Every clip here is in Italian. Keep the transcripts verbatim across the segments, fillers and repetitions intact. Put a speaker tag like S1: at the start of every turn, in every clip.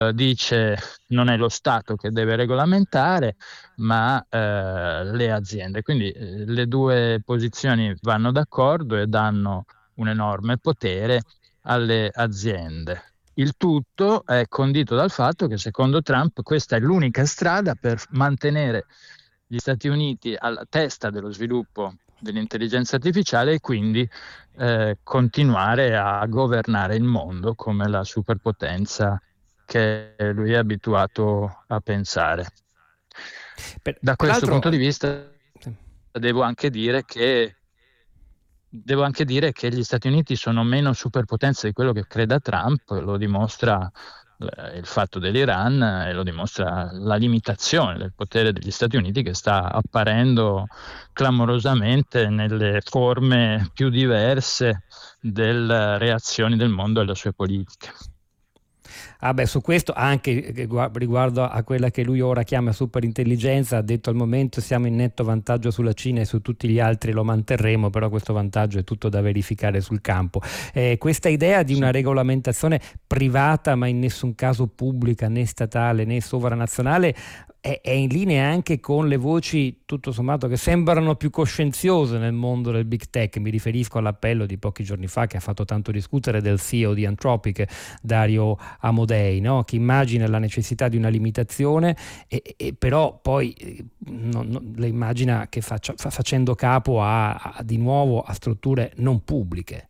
S1: dice non è lo Stato che deve regolamentare, ma eh, le aziende. Quindi eh, le due posizioni vanno d'accordo e danno un enorme potere alle aziende. Il tutto è condito dal fatto che secondo Trump questa è l'unica strada per mantenere gli Stati Uniti alla testa dello sviluppo dell'intelligenza artificiale e quindi eh, continuare a governare il mondo come la superpotenza che lui è abituato a pensare.
S2: Per-
S1: Da questo punto
S2: peraltro,
S1: di vista
S2: sì.
S1: devo anche dire che Devo anche dire che gli Stati Uniti sono meno superpotenza di quello che creda Trump, lo dimostra eh, il fatto dell'Iran e lo dimostra la limitazione del potere degli Stati Uniti che sta apparendo clamorosamente nelle forme più diverse delle reazioni del mondo alle sue politiche.
S2: Ah beh, su questo anche eh, gua- riguardo a quella che lui ora chiama superintelligenza, ha detto al momento siamo in netto vantaggio sulla Cina e su tutti gli altri lo manterremo, però questo vantaggio è tutto da verificare sul campo. Eh, questa idea di
S1: Sì.
S2: una regolamentazione privata ma in nessun caso pubblica né statale né sovranazionale è, è in linea anche con le voci tutto sommato che sembrano più coscienziose nel mondo del big tech. Mi riferisco all'appello di pochi giorni fa che ha fatto tanto discutere del C E O di Anthropic, Dario Amodei, no? Che immagina la necessità di una limitazione e, e però poi eh, non- non- le immagina che faccia, fa- facendo capo a, a- di nuovo a strutture non pubbliche.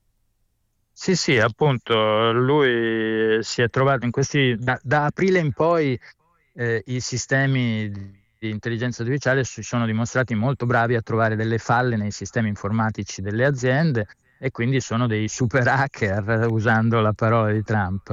S1: Sì, sì, appunto, lui si è trovato in questi, da, da aprile in poi eh, i sistemi di di intelligenza artificiale si sono dimostrati molto bravi a trovare delle falle nei sistemi informatici delle aziende e quindi sono dei super hacker, usando la parola di Trump.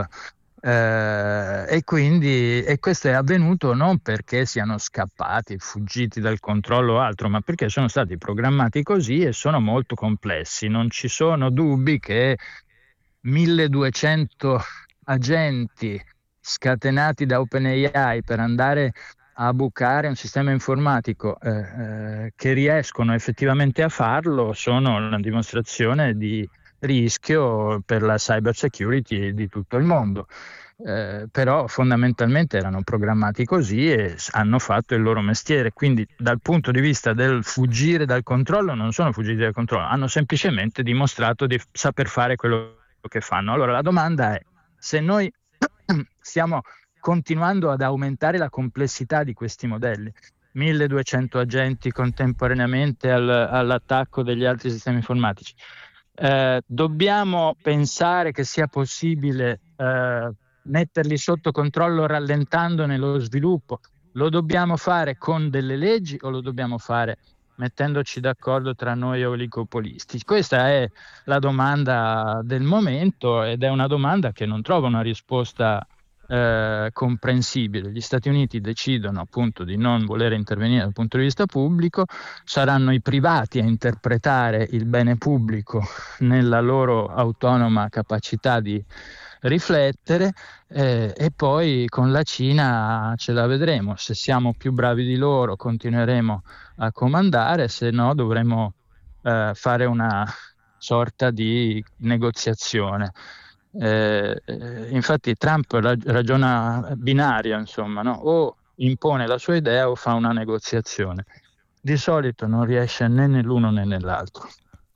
S1: Eh, e quindi e questo è avvenuto non perché siano scappati, fuggiti dal controllo o altro, ma perché sono stati programmati così e sono molto complessi. Non ci sono dubbi che milleduecento agenti scatenati da OpenAI per andare a bucare un sistema informatico eh, eh, che riescono effettivamente a farlo sono una dimostrazione di rischio per la cyber security di tutto il mondo. Eh, però fondamentalmente erano programmati così e s- hanno fatto il loro mestiere, quindi dal punto di vista del fuggire dal controllo non sono fuggiti dal controllo, hanno semplicemente dimostrato di saper fare quello che fanno. Allora la domanda è se noi stiamo continuando ad aumentare la complessità di questi modelli, milleduecento agenti contemporaneamente al- all'attacco degli altri sistemi informatici. Eh, dobbiamo pensare che sia possibile eh, metterli sotto controllo rallentandone lo sviluppo? Lo dobbiamo fare con delle leggi o lo dobbiamo fare mettendoci d'accordo tra noi oligopolisti? Questa è la domanda del momento ed è una domanda che non trova una risposta eh, comprensibile. Gli Stati Uniti decidono appunto di non voler intervenire dal punto di vista pubblico, saranno i privati a interpretare il bene pubblico nella loro autonoma capacità di riflettere eh, e poi con la Cina ce la vedremo. Se siamo più bravi di loro continueremo a comandare, se no dovremo eh, fare una sorta di negoziazione. Eh, eh, infatti Trump rag- ragiona binario, insomma, no? O impone la sua idea o fa una negoziazione. Di solito non riesce né nell'uno né nell'altro.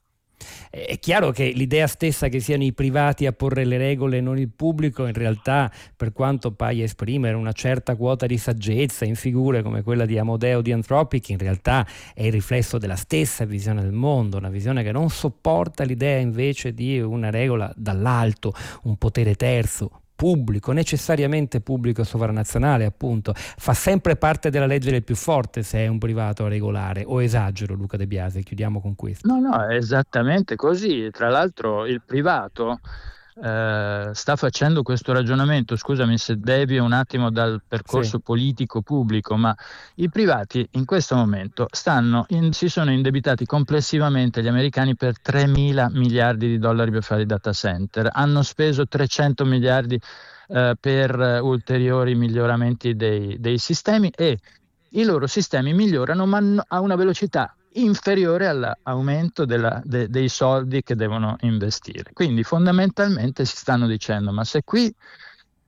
S2: È chiaro che l'idea stessa che siano i privati a porre le regole e non il pubblico, in realtà, per quanto paia esprimere una certa quota di saggezza in figure come quella di Amodeo di Anthropic, in realtà è il riflesso della stessa visione del mondo, una visione che non sopporta l'idea invece di una regola dall'alto, un potere terzo, pubblico, necessariamente pubblico e sovranazionale, appunto, fa sempre parte della legge del più forte se è un privato a regolare. O esagero, Luca De Biasi? Chiudiamo con questo.
S1: No, no, è esattamente così. Tra l'altro il privato eh, sta facendo questo ragionamento, scusami se devio un attimo dal
S2: Sì.
S1: percorso politico pubblico, ma i privati in questo momento stanno in- si sono indebitati complessivamente gli americani per tremila miliardi di dollari per fare i data center, hanno speso trecento miliardi eh, per eh, ulteriori miglioramenti dei, dei sistemi e i loro sistemi migliorano, ma n- a una velocità inferiore all'aumento della- de- dei soldi che devono investire. Quindi fondamentalmente si stanno dicendo, ma se qui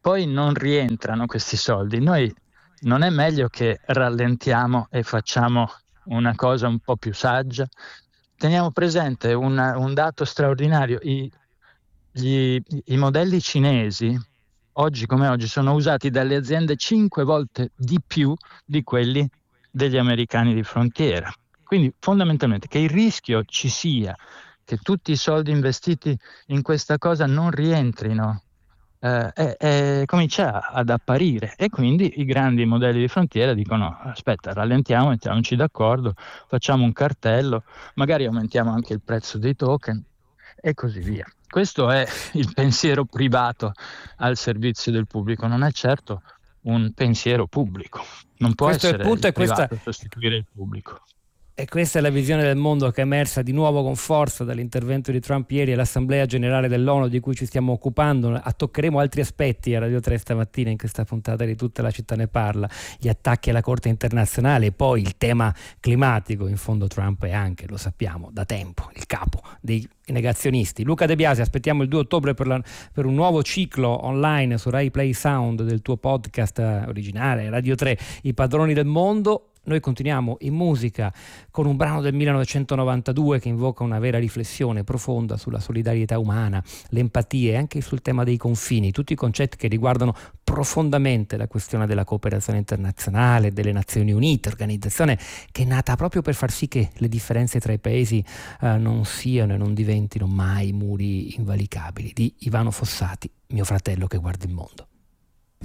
S1: poi non rientrano questi soldi. Noi non è meglio che rallentiamo e facciamo una cosa un po' più saggia? Teniamo presente una, un dato straordinario: I, gli, i modelli cinesi, oggi come oggi, sono usati dalle aziende cinque volte di più di quelli degli americani di frontiera. Quindi fondamentalmente che il rischio ci sia, che tutti i soldi investiti in questa cosa non rientrino, eh, è, è- comincia ad apparire, e quindi i grandi modelli di frontiera dicono: aspetta, rallentiamo, mettiamoci d'accordo, facciamo un cartello, magari aumentiamo anche il prezzo dei token e così via. Questo è il pensiero privato al servizio del pubblico, non è certo un pensiero pubblico. Non può
S2: Questo è il
S1: essere
S2: punto,
S1: il
S2: e questa
S1: privato a sostituire il pubblico.
S2: E questa è la visione del mondo che è emersa di nuovo con forza dall'intervento di Trump ieri all'Assemblea Generale dell'ONU, di cui ci stiamo occupando. Toccheremo altri aspetti a Radio tre stamattina in questa puntata di Tutta la città ne parla, gli attacchi alla Corte internazionale e poi il tema climatico. In fondo Trump è anche, lo sappiamo da tempo, il capo dei negazionisti. Luca De Biasi, aspettiamo il due ottobre per, la, per un nuovo ciclo online su Rai Play Sound del tuo podcast originale Radio tre, I padroni del mondo. Noi continuiamo in musica con un brano del millenovecentonovantadue che invoca una vera riflessione profonda sulla solidarietà umana, l'empatia e anche sul tema dei confini, tutti i concetti che riguardano profondamente la questione della cooperazione internazionale, delle Nazioni Unite, organizzazione che è nata proprio per far sì che le differenze tra i paesi eh, non siano e non diventino mai muri invalicabili, di Ivano Fossati, Mio fratello che guarda il mondo.